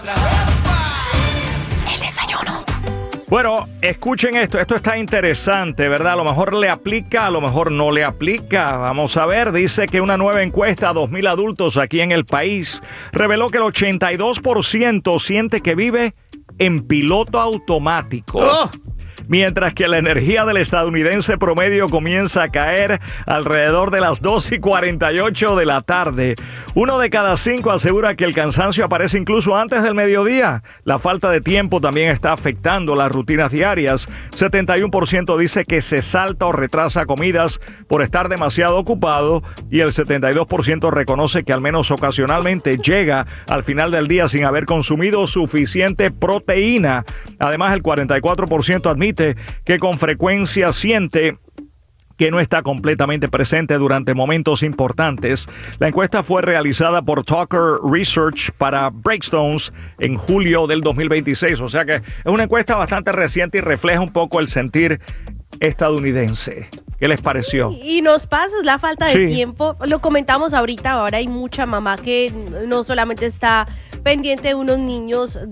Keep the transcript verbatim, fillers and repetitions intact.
El desayuno. Bueno, escuchen esto, esto está interesante, ¿verdad? A lo mejor le aplica, a lo mejor no le aplica. Vamos a ver, dice que una nueva encuesta a dos mil adultos aquí en el país reveló que el ochenta y dos por ciento siente que vive en piloto automático. ¡Oh! Mientras que la energía del estadounidense promedio comienza a caer alrededor de las dos y cuarenta y ocho de la tarde. Uno de cada cinco asegura que el cansancio aparece incluso antes del mediodía. La falta de tiempo también está afectando las rutinas diarias. setenta y uno por ciento dice que se salta o retrasa comidas por estar demasiado ocupado y el setenta y dos por ciento reconoce que al menos ocasionalmente llega al final del día sin haber consumido suficiente proteína. Además, el cuarenta y cuatro por ciento admite que con frecuencia siente que no está completamente presente durante momentos importantes. La encuesta fue realizada por Tucker Research para Breakstones en julio del dos mil veintiséis, o sea que es una encuesta bastante reciente y refleja un poco el sentir estadounidense. ¿Qué les pareció? Y nos pasa la falta de Sí. tiempo. Lo comentamos ahorita, ahora hay mucha mamá que no solamente está pendiente de unos niños